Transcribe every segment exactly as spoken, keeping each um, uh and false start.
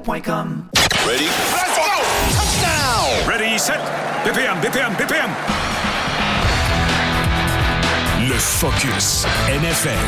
point com. Ready? Let's go! Touchdown! Ready, set, B P M, B P M, B P M. Le Focus N F L.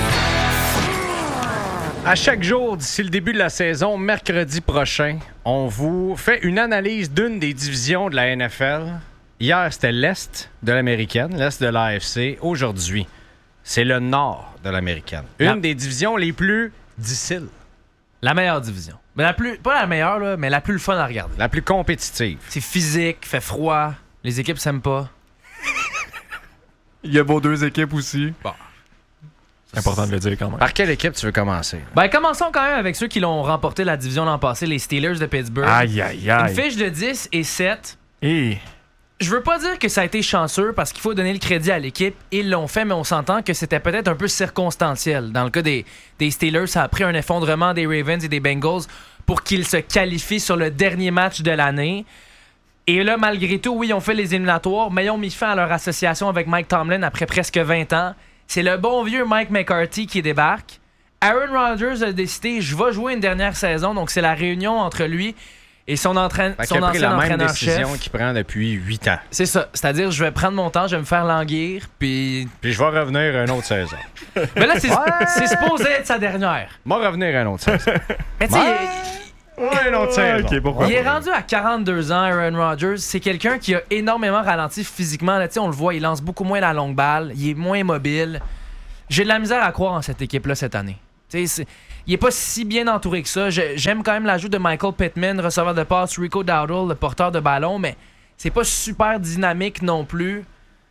À chaque jour d'ici le début de la saison, mercredi prochain, on vous fait une analyse d'une des divisions de la N F L. Hier, c'était l'Est de l'Américaine, l'Est de l'A F C. Aujourd'hui, c'est le Nord de l'Américaine. Une la... des divisions les plus difficiles. La meilleure division. Mais la plus, pas la meilleure, là, mais la plus le fun à regarder. La plus compétitive. C'est physique, fait froid, les équipes s'aiment pas. Il y a vos deux équipes aussi. Bon. C'est important de le dire quand même. Par quelle équipe tu veux commencer? Ben, commençons quand même avec ceux qui l'ont remporté la division l'an passé, les Steelers de Pittsburgh. Aïe, aïe, aïe. Une fiche de dix et sept. Et... Je veux pas dire que ça a été chanceux parce qu'il faut donner le crédit à l'équipe. Ils l'ont fait, mais on s'entend que c'était peut-être un peu circonstanciel. Dans le cas des, des Steelers, ça a pris un effondrement des Ravens et des Bengals pour qu'ils se qualifient sur le dernier match de l'année. Et là, malgré tout, oui, ils ont fait les éliminatoires, mais ils ont mis fin à leur association avec Mike Tomlin après presque vingt ans. C'est le bon vieux Mike McCarthy qui débarque. Aaron Rodgers a décidé, je vais jouer une dernière saison, donc c'est la réunion entre lui et son, entraîne, son il a pris ancien la même entraîneur-chef. décision qu'il prend depuis huit ans. C'est ça. C'est-à-dire, je vais prendre mon temps, je vais me faire languir, puis... Puis je vais revenir à une autre saison. Mais là, c'est, c'est supposé être sa dernière. Je vais revenir à une autre saison. Mais tu sais, ouais, une autre saison. Okay, pourquoi il est pas? rendu à quarante-deux ans, Aaron Rodgers. C'est quelqu'un qui a énormément ralenti physiquement. Là, on le voit, il lance beaucoup moins la longue balle, il est moins mobile. J'ai de la misère à croire en cette équipe-là cette année. C'est, il est pas si bien entouré que ça. Je, j'aime quand même l'ajout de Michael Pittman, receveur de passe, Rico Dowdle, le porteur de ballon, mais c'est pas super dynamique non plus.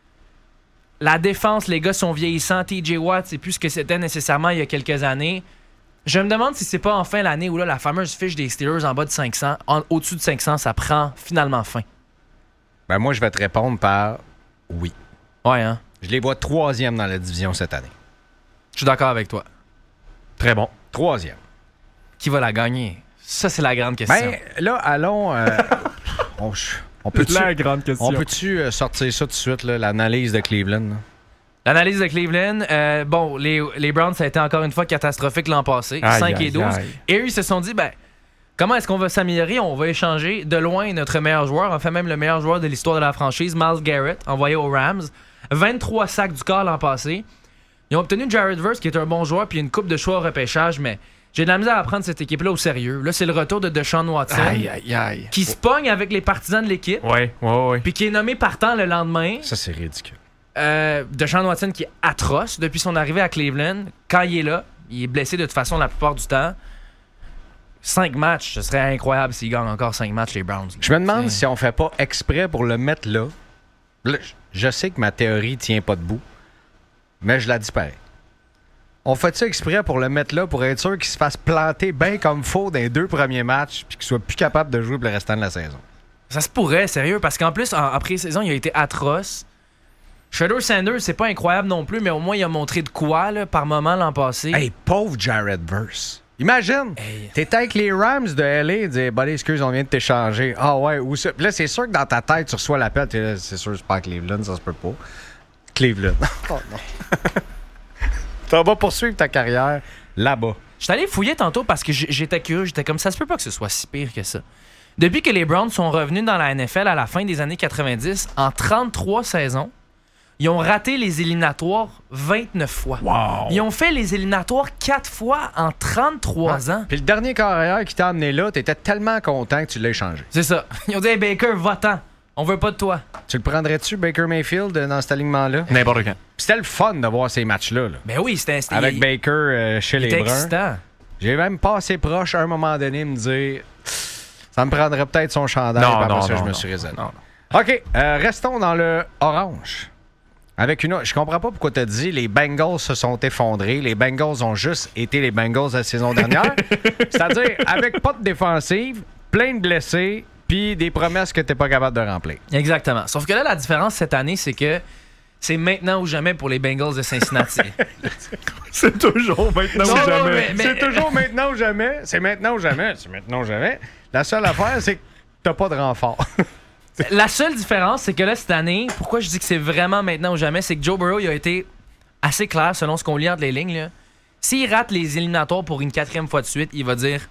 La défense, les gars sont vieillissants. T J Watt, c'est plus ce que c'était nécessairement il y a quelques années. Je me demande si c'est pas enfin l'année où là, la fameuse fiche des Steelers en bas de cinq cents, en, au-dessus de cinq cents, ça prend finalement fin. Ben moi, je vais te répondre par oui. Ouais, hein? Je les vois troisième dans la division cette année. Je suis d'accord avec toi. Très bon. Troisième. Qui va la gagner? Ça, c'est la grande question. Ben là, allons... Euh, on, on peut-tu, la grande question. On peut-tu euh, sortir ça tout de suite, là, l'analyse de Cleveland? Là? L'analyse de Cleveland, euh, bon, les, les Browns, ça a été encore une fois catastrophique l'an passé, aïe, cinq et douze. Aïe. Et eux, ils se sont dit, ben, comment est-ce qu'on va s'améliorer? On va échanger de loin notre meilleur joueur, enfin même le meilleur joueur de l'histoire de la franchise, Myles Garrett, envoyé aux Rams. vingt-trois sacs du corps l'an passé. Ils ont obtenu Jared Verse, qui est un bon joueur, puis une coupe de choix au repêchage, mais j'ai de la misère à prendre cette équipe-là au sérieux. Là, c'est le retour de Deshaun Watson, aïe, aïe, aïe. qui se pogne avec les partisans de l'équipe, ouais, ouais, ouais. puis qui est nommé partant le lendemain. Ça, c'est ridicule. Euh, Deshaun Watson qui est atroce depuis son arrivée à Cleveland. Quand il est là, il est blessé de toute façon la plupart du temps. Cinq matchs, ce serait incroyable s'il gagne encore cinq matchs, les Browns. Je me demande c'est... si on fait pas exprès pour le mettre là. là. Je sais que ma théorie tient pas debout, mais je la dis pareil. On fait ça exprès pour le mettre là pour être sûr qu'il se fasse planter bien comme faux dans les deux premiers matchs puis qu'il soit plus capable de jouer pour le restant de la saison. Ça se pourrait, sérieux, parce qu'en plus, en, en pré-saison, il a été atroce. Shedeur Sanders, c'est pas incroyable non plus, mais au moins, il a montré de quoi là, par moment l'an passé. Hey, pauvre Jared Verse. Imagine, hey. T'es avec les Rams de L A et dis, bah, excuse, on vient de t'échanger. Ah ouais, où ça? Puis là, c'est sûr que dans ta tête, tu reçois l'appel. T'es là, c'est sûr, c'est pas à Cleveland, ça se peut pas. Cleveland. Oh non. Tu vas poursuivre ta carrière là-bas. Je suis allé fouiller tantôt parce que j'étais curieux. J'étais comme ça, se peut pas que ce soit si pire que ça. Depuis que les Browns sont revenus dans la N F L à la fin des années quatre-vingt-dix, en trente-trois saisons, ils ont raté les éliminatoires vingt-neuf fois. Wow. Ils ont fait les éliminatoires quatre fois en trente-trois ah. ans. Puis le dernier carrière qui t'a amené là, t'étais tellement content que tu l'as échangé. C'est ça. Ils ont dit hey, Baker, va-t'en. On veut pas de toi. Tu le prendrais-tu, Baker Mayfield, dans cet alignement-là? N'importe quand. Puis c'était le fun de voir ces matchs-là. Là. Ben oui, c'était... c'était avec il, Baker euh, chez il les Bruns. Excitant. J'ai même passé proche à un moment donné me dire ça me prendrait peut-être son chandail. Non, après non, ça, non, je me non, suis réservé. non, non. OK, euh, restons dans le orange. Avec une, je comprends pas pourquoi tu as dit les Bengals se sont effondrés. Les Bengals ont juste été les Bengals la saison dernière. C'est-à-dire avec pas de défensive, plein de blessés, puis des promesses que tu n'es pas capable de remplir. Exactement. Sauf que là, la différence cette année, c'est que c'est maintenant ou jamais pour les Bengals de Cincinnati. C'est toujours maintenant non, ou jamais. Non, mais, mais... C'est toujours maintenant ou jamais. C'est maintenant ou jamais. C'est maintenant ou jamais. La seule affaire, c'est que t'as pas de renfort. La seule différence, c'est que là, cette année, pourquoi je dis que c'est vraiment maintenant ou jamais, c'est que Joe Burrow il a été assez clair, selon ce qu'on lit entre les lignes. Là. S'il rate les éliminatoires pour une quatrième fois de suite, il va dire « bye ».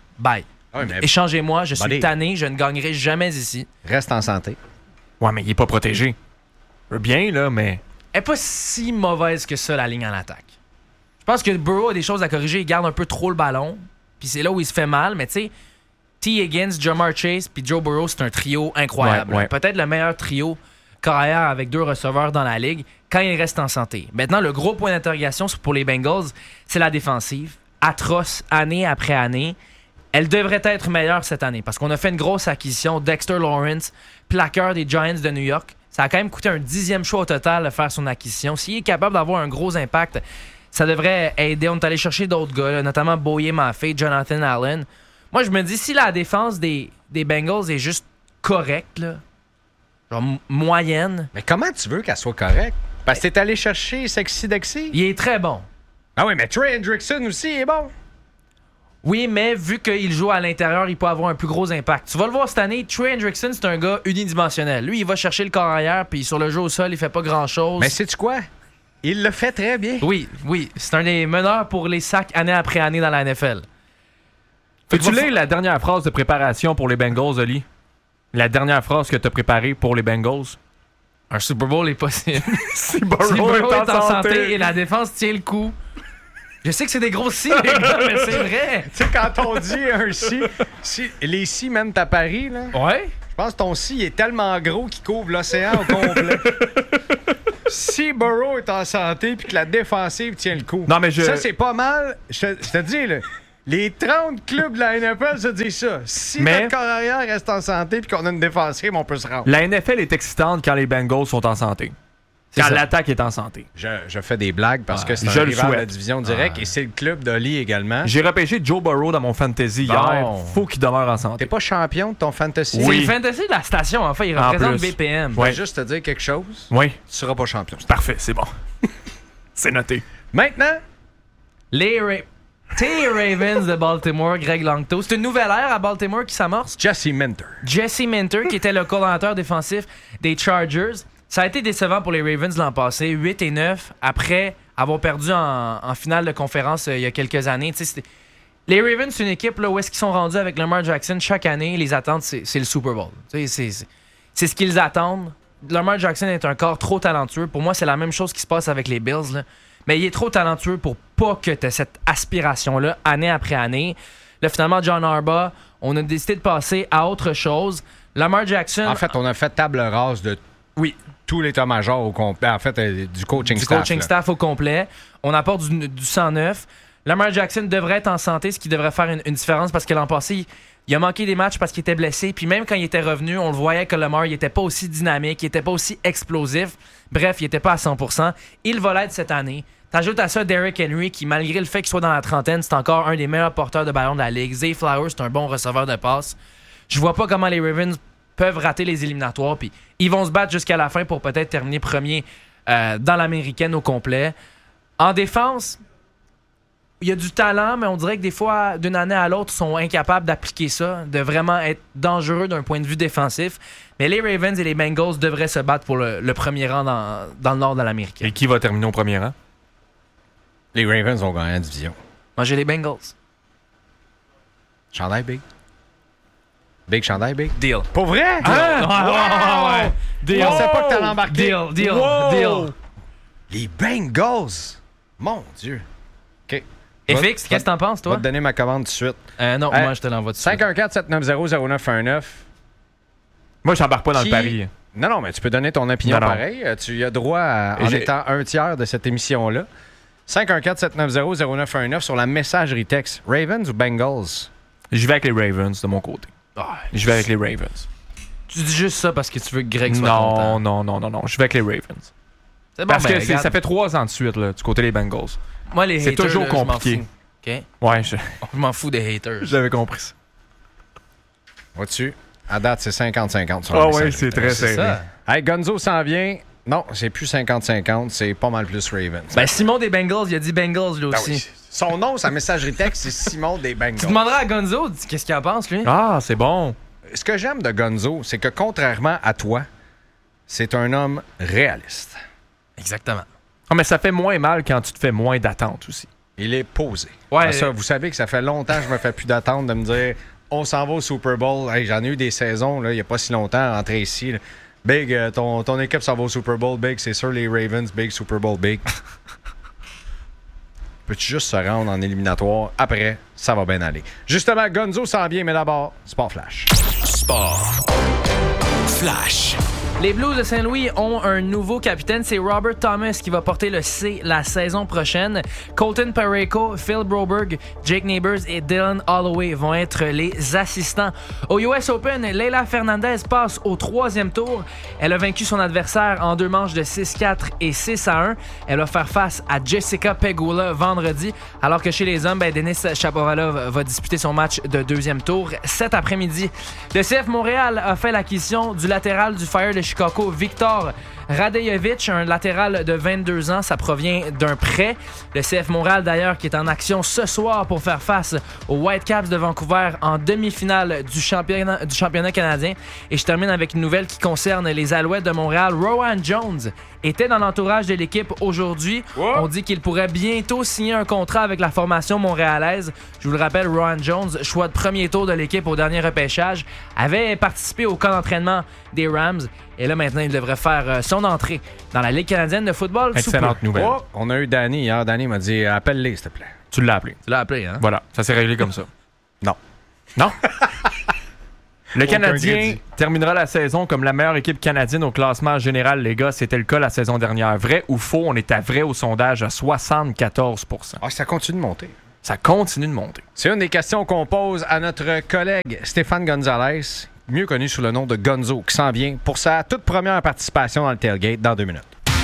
Ouais, mais Échangez-moi, je suis Buddy. tanné, je ne gagnerai jamais ici. reste en santé. Ouais, mais il est pas protégé. Bien, là, mais. Elle est pas si mauvaise que ça, la ligne en attaque. Je pense que Burrow a des choses à corriger. Il garde un peu trop le ballon. Puis c'est là où il se fait mal. Mais tu sais, T. Higgins, Jamar Chase puis Joe Burrow, c'est un trio incroyable. Ouais, ouais. Peut-être le meilleur trio carrière avec deux receveurs dans la ligue quand ils restent en santé. Maintenant, le gros point d'interrogation pour les Bengals, c'est la défensive. Atroce, année après année. Elle devrait être meilleure cette année parce qu'on a fait une grosse acquisition. Dexter Lawrence, plaqueur des Giants de New York. Ça a quand même coûté un dixième choix au total de faire son acquisition. S'il est capable d'avoir un gros impact, ça devrait aider. On est allé chercher d'autres gars, là, notamment Boye Maffei, Jonathan Allen. Moi, je me dis, si la défense des, des Bengals est juste correcte, là, genre m- moyenne, Mais comment tu veux qu'elle soit correcte? Parce que t'es allé chercher Sexy Dexy? il est très bon. Ah oui, mais Trey Hendrickson aussi est bon. Oui, mais vu qu'il joue à l'intérieur, il peut avoir un plus gros impact. Tu vas le voir cette année, Trey Hendrickson, c'est un gars unidimensionnel. Lui, il va chercher le corps arrière, puis sur le jeu au sol, il fait pas grand-chose. Mais sais-tu quoi? Il le fait très bien. Oui, oui, c'est un des meneurs pour les sacs année après année dans la N F L. Peux-tu va- lire la dernière phrase de préparation pour les Bengals, Oli? La dernière phrase que t'as préparée pour les Bengals? Un Super Bowl est possible. Si Si Burrow est en santé et la défense tient le coup. Je sais que c'est des gros si, les gars, mais c'est vrai. Tu sais, quand on dit un si, si les si mènent à Paris, là, Ouais. je pense que ton si est tellement gros qu'il couvre l'océan au complet. Si Burrow est en santé puis que la défensive tient le coup. Non, mais je- Ça, c'est pas mal. Je te, je te dis, là, les trente clubs de la N F L se disent ça. Si Mais- notre corps arrière reste en santé puis qu'on a une défensive, on peut se rendre. La N F L est excitante quand les Bengals sont en santé. C'est Quand ça. l'attaque est en santé. Je, je fais des blagues parce que c'est Je un le rival de la souhaite. division directe et c'est le club d'Oli également. J'ai repêché Joe Burrow dans mon fantasy Bon. hier. Faut qu'il demeure en santé. T'es pas champion de ton fantasy? C'est Oui. le fantasy de la station, en fait. Il En représente plus. B P M. Je vais Ouais. juste te dire quelque chose. Oui. Tu seras pas champion. Parfait, c'est bon. C'est noté. Maintenant, Les Ra- T. Ravens de Baltimore, Greg Langto. C'est une nouvelle ère à Baltimore qui s'amorce. Jesse Minter. Jesse Minter, qui était le coordonnateur défensif des Chargers. Ça a été décevant pour les Ravens l'an passé, huit et neuf, après avoir perdu en, en finale de conférence euh, il y a quelques années. Tu sais, c'était- les Ravens, c'est une équipe là, où est-ce qu'ils sont rendus avec Lamar Jackson chaque année. Les attentes, c'est, c'est le Super Bowl. Tu sais, C'est, c'est, c'est ce qu'ils attendent. Lamar Jackson est un corps trop talentueux. Pour moi, c'est la même chose qui se passe avec les Bills. Là. Mais il est trop talentueux pour pas que tu aies cette aspiration-là année après année. Là, finalement, John Harbaugh, on a décidé de passer à autre chose. Lamar Jackson... En fait, on a fait table rase de oui, tout l'état-major au complet. En fait, euh, du coaching du staff. coaching là. staff au complet. On apporte du, du sang neuf. Lamar Jackson devrait être en santé, ce qui devrait faire une, une différence parce que l'an passé, il, il a manqué des matchs parce qu'il était blessé. Puis même quand il était revenu, on le voyait que Lamar il était pas aussi dynamique, il était pas aussi explosif. Bref, il était pas à cent pour cent. Il va l'être cette année. T'ajoutes à ça Derrick Henry, qui malgré le fait qu'il soit dans la trentaine, c'est encore un des meilleurs porteurs de ballon de la ligue. Zay Flowers, c'est un bon receveur de passe. Je vois pas comment les Ravens peuvent rater les éliminatoires. Puis ils vont se battre jusqu'à la fin pour peut-être terminer premier euh, dans l'américaine au complet. En défense, il y a du talent, mais on dirait que des fois, d'une année à l'autre, ils sont incapables d'appliquer ça, de vraiment être dangereux d'un point de vue défensif. Mais les Ravens et les Bengals devraient se battre pour le, le premier rang dans, dans le nord de l'américaine. Et qui va terminer au premier rang? Les Ravens vont gagner la division. Moi, j'ai les Bengals. Chandail big. Big chandail big. Deal. Pour vrai? Ah, ouais, ouais, ouais. Deal. Je pensais pas que t'allais embarquer. Deal, deal, Wow! deal. Les Bengals. Mon Dieu. OK. Et Va- Fix, qu'est-ce que t'en penses, Je vais toi? te donner ma commande tout de suite. Euh, non, Euh, moi, je te l'envoie tout de cinq suite. un quatre sept neuf zéro zéro neuf un neuf. Moi, j'embarque pas dans Qui- le pari. Non, non, mais tu peux donner ton opinion Non, non. pareil. Euh, Tu y as droit à- en J'ai- étant un tiers de cette émission-là. cinq un quatre sept neuf zéro zéro neuf un neuf sur la messagerie texte. Ravens ou Bengals? Je vais avec les Ravens de mon côté. Ah, Je vais avec les Ravens. tu dis juste ça parce que tu veux que Greg soit Non, content. non, non, non, non. Je vais avec les Ravens. C'est bon, Parce ben, que c'est- regarde. ça fait trois ans de suite, là, du côté des Bengals. Moi, les c'est haters, toujours là, je m'en compliqué. fous. OK? Ouais, je- Je m'en fous des haters. j'avais compris ça. Vois-tu? À date, c'est cinquante cinquante sur la Ah ouais, messagerie c'est texte. très C'est serré. ça. Hey, Gonzo s'en vient. Non, c'est plus cinquante cinquante, c'est pas mal plus Ravens. Ben, Simon des Bengals, il a dit Bengals lui Ben aussi. oui. Son nom, sa messagerie texte, c'est Simon des Tu Bengals. demanderas à Gonzo qu'est-ce qu'il en pense, lui. Ah, c'est bon. Ce que j'aime de Gonzo, c'est que contrairement à toi, c'est un homme réaliste. Exactement. Ah, mais ça fait moins mal quand tu te fais moins d'attentes aussi. Il est posé. Ouais. Ah, ça, vous savez que ça fait longtemps que je me fais plus d'attendre de me dire on s'en va au Super Bowl. Hey, j'en ai eu des saisons, là, il n'y a pas si longtemps, rentré ici. Là. Big, euh, ton, ton équipe s'en va au Super Bowl. Big, c'est sûr, les Ravens. Big, Super Bowl, big. Peux-tu juste se rendre en éliminatoire? Après, ça va bien aller. Justement, Gonzo s'en vient, mais d'abord, Sport Flash. Sport Flash. Les Blues de Saint-Louis ont un nouveau capitaine, c'est Robert Thomas qui va porter le C la saison prochaine. Colton Parayko, Phil Broberg, Jake Neighbors et Dylan Holloway vont être les assistants. Au U S Open, Leila Fernandez passe au troisième tour. Elle a vaincu son adversaire en deux manches de six quatre et six à un. Elle va faire face à Jessica Pegula vendredi, alors que chez les hommes, ben, Denis Shapovalov va disputer son match de deuxième tour cet après-midi. Le C F Montréal a fait l'acquisition du latéral du Fire de Chicago, Victor Radejevic, un latéral de vingt-deux ans. Ça provient d'un prêt. Le C F Montréal, d'ailleurs, qui est en action ce soir pour faire face aux Whitecaps de Vancouver en demi-finale du championnat, du championnat canadien. Et je termine avec une nouvelle qui concerne les Alouettes de Montréal. Rowan Jones était dans l'entourage de l'équipe aujourd'hui. Wow. On dit qu'il pourrait bientôt signer un contrat avec la formation montréalaise. Je vous le rappelle, Rowan Jones, choix de premier tour de l'équipe au dernier repêchage, avait participé au camp d'entraînement des Rams. Et là, maintenant, il devrait faire son entrée dans la Ligue canadienne de football. Excellente nouvelle. Oh, on a eu Danny hier. Danny m'a dit « Appelle-les, s'il te plaît. » Tu l'as appelé. Tu l'as appelé, hein? Voilà, ça s'est réglé comme ça. Non. Non? Le Aucun Canadien crédit. terminera la saison comme la meilleure équipe canadienne au classement général, les gars. C'était le cas la saison dernière. Vrai ou faux? On est à vrai au sondage à soixante-quatorze pour cent. Ah, ça continue de monter. Ça continue de monter. C'est une des questions qu'on pose à notre collègue Stéphane Gonzalez, mieux connu sous le nom de Gonzo, qui s'en vient pour sa toute première participation dans le tailgate dans deux minutes.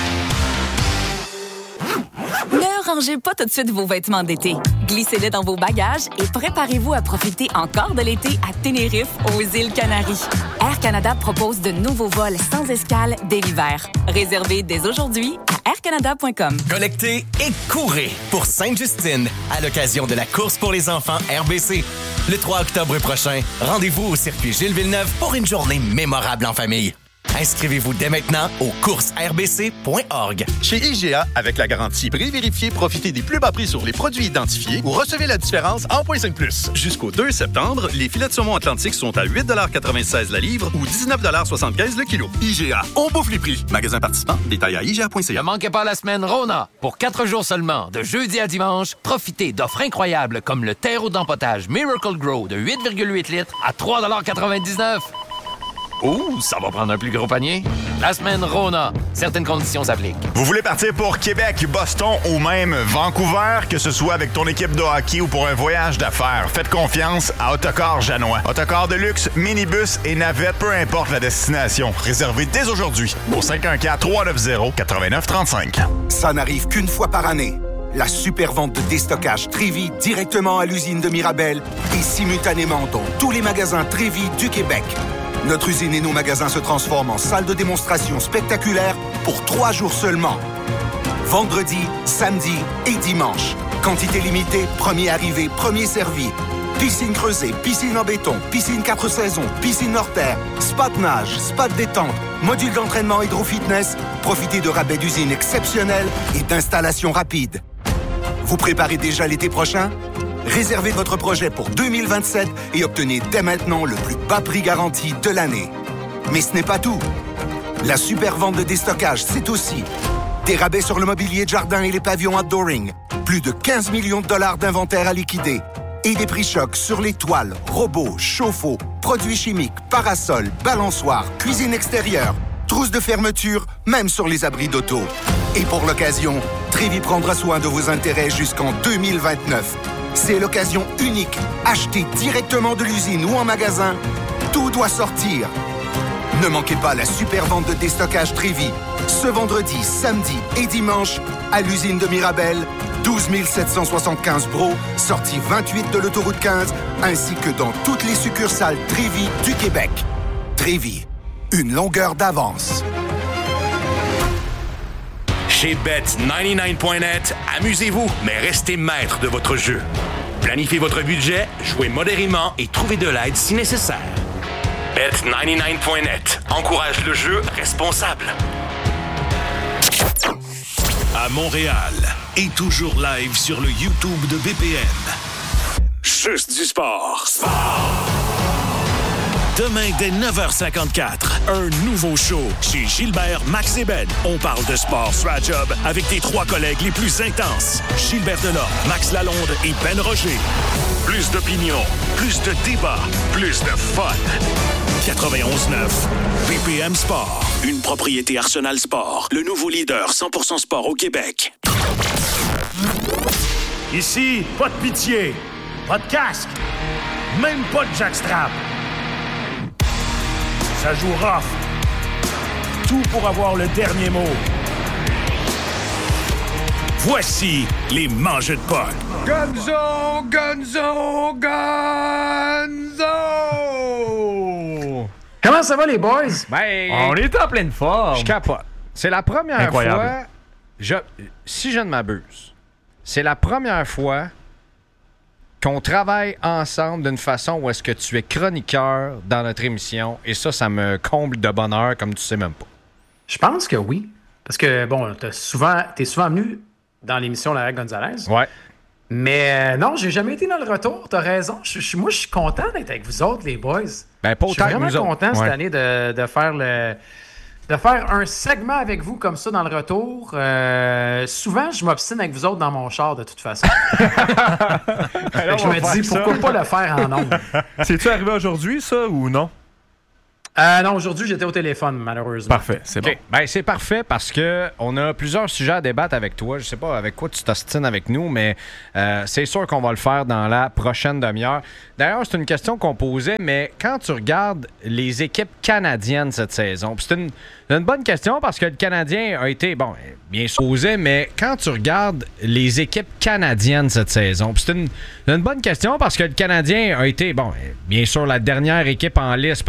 Ne rangez pas tout de suite vos vêtements d'été. Glissez-les dans vos bagages et préparez-vous à profiter encore de l'été à Tenerife, aux îles Canaries. Air Canada propose de nouveaux vols sans escale dès l'hiver. Réservez dès aujourd'hui à air canada point com. Connectez et courez pour Sainte-Justine à l'occasion de la course pour les enfants R B C. Le trois octobre prochain, rendez-vous au circuit Gilles Villeneuve pour une journée mémorable en famille. Inscrivez-vous dès maintenant au courses r b c point org. Chez I G A, avec la garantie prix vérifié, profitez des plus bas prix sur les produits identifiés ou recevez la différence en point cinq plus. Jusqu'au deux septembre, les filets de saumon atlantique sont à huit quatre-vingt-seize la livre ou dix-neuf soixante-quinze le kilo. I G A, on bouffe les prix. Magasin participant, détail à I G A point C A. Ne manquez pas la semaine Rona. Pour quatre jours seulement, de jeudi à dimanche, profitez d'offres incroyables comme le terreau d'empotage Miracle Grow de huit virgule huit litres à trois quatre-vingt-dix-neuf. Ouh, ça va prendre un plus gros panier. La semaine Rona. Certaines conditions s'appliquent. Vous voulez partir pour Québec, Boston ou même Vancouver, que ce soit avec ton équipe de hockey ou pour un voyage d'affaires, faites confiance à Autocar Janois. Autocar de luxe, minibus et navette, peu importe la destination. Réservez dès aujourd'hui au cinq un quatre, trois neuf zéro, neuf neuf trois cinq. Ça n'arrive qu'une fois par année. La super vente de déstockage Trévi directement à l'usine de Mirabel et simultanément dans tous les magasins Trévi du Québec. Notre usine et nos magasins se transforment en salle de démonstration spectaculaire pour trois jours seulement. Vendredi, samedi et dimanche. Quantité limitée, premier arrivé, premier servi. Piscine creusée, piscine en béton, piscine quatre saisons, piscine hors terre, spa de nage, spa de détente, module d'entraînement hydro-fitness. Profitez de rabais d'usine exceptionnels et d'installations rapides. Vous préparez déjà l'été prochain? Réservez votre projet pour deux mille vingt-sept et obtenez dès maintenant le plus bas prix garanti de l'année. Mais ce n'est pas tout. La super vente de déstockage, c'est aussi des rabais sur le mobilier de jardin et les pavillons outdooring, plus de quinze millions de dollars d'inventaire à liquider et des prix chocs sur les toiles, robots, chauffe-eau, produits chimiques, parasols, balançoires, cuisine extérieure, trousses de fermeture, même sur les abris d'auto. Et pour l'occasion, Trévi prendra soin de vos intérêts jusqu'en deux mille vingt-neuf. C'est l'occasion unique. Achetez directement de l'usine ou en magasin. Tout doit sortir. Ne manquez pas la super vente de déstockage Trévi. Ce vendredi, samedi et dimanche, à l'usine de Mirabel, douze mille sept cent soixante-quinze Bro, sortie vingt-huit de l'autoroute quinze, ainsi que dans toutes les succursales Trévi du Québec. Trévi, une longueur d'avance. Chez bet quatre-vingt-dix-neuf point net, amusez-vous, mais restez maître de votre jeu. Planifiez votre budget, jouez modérément et trouvez de l'aide si nécessaire. bet quatre-vingt-dix-neuf point net encourage le jeu responsable. À Montréal et toujours live sur le YouTube de B P N. Juste du sport. Sport! Demain, dès neuf heures cinquante-quatre, un nouveau show chez Gilbert, Max et Ben. On parle de sport sur la job avec tes trois collègues les plus intenses. Gilbert Delorme, Max Lalonde et Ben Roger. Plus d'opinion, plus de débats, plus de fun. quatre-vingt-onze neuf, B P M Sport. Une propriété Arsenal Sport. Le nouveau leader cent pour cent sport au Québec. Ici, pas de pitié, pas de casque, même pas de jackstrap. Ça joue rough. Tout pour avoir le dernier mot. Voici les mangeux de Paul. Gonzo, Gonzo, Gonzo! Comment ça va, les boys? Ben, on est en pleine forme. Je capote. C'est la première Incroyable. fois, je, si je ne m'abuse, c'est la première fois qu'on travaille ensemble d'une façon où est-ce que tu es chroniqueur dans notre émission. Et ça, ça me comble de bonheur comme tu sais même pas. Je pense que oui. Parce que, bon, t'es souvent, t'es souvent venu dans l'émission Larry Gonzalez. Ouais. Mais euh, non, j'ai jamais été dans le retour. T'as raison. Je, je, moi, je suis content d'être avec vous autres, les boys. Ben, pas je suis autant que vraiment nous autres. content cette Ouais. année de, de faire le... de faire un segment avec vous comme ça dans le retour. Euh, souvent, je m'obstine avec vous autres dans mon char de toute façon. Fait que je me dis, pourquoi pas le faire en ondes? C'est-tu arrivé aujourd'hui, ça, ou non? Euh, non, aujourd'hui, j'étais au téléphone, malheureusement. Parfait, c'est bon. OK. Ben, c'est parfait parce que on a plusieurs sujets à débattre avec toi. Je sais pas avec quoi tu t'ostines avec nous, mais euh, c'est sûr qu'on va le faire dans la prochaine demi-heure. D'ailleurs, c'est une question qu'on posait, mais quand tu regardes les équipes canadiennes cette saison, puis c'est une, une bonne question parce que le Canadien a été, bon, bien sûr posé, mais quand tu regardes les équipes canadiennes cette saison, puis c'est une, une bonne question parce que le Canadien a été, bon, bien sûr la dernière équipe en liste.